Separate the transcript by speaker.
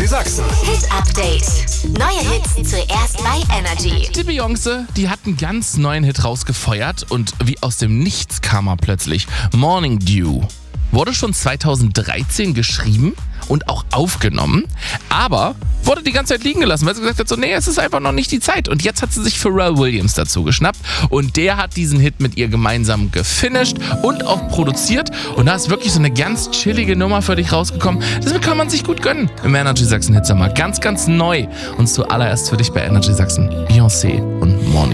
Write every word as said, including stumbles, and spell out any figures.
Speaker 1: Energy Sachsen.
Speaker 2: Hit Update. Neue Hits zuerst bei Energy.
Speaker 3: Die Beyoncé, die hat einen ganz neuen Hit rausgefeuert und wie aus dem Nichts kam er plötzlich. Morning Dew. Wurde schon zweitausenddreizehn geschrieben und auch aufgenommen, aber wurde die ganze Zeit liegen gelassen, weil sie gesagt hat, so, nee, es ist einfach noch nicht die Zeit. Und jetzt hat sie sich Pharrell Williams dazu geschnappt und der hat diesen Hit mit ihr gemeinsam gefinisht und auch produziert. Und da ist wirklich so eine ganz chillige Nummer für dich rausgekommen. Das kann man sich gut gönnen im Energy Sachsen Hitsommer. Ganz, ganz neu. Und zuallererst für dich bei Energy Sachsen Beyoncé und Morning.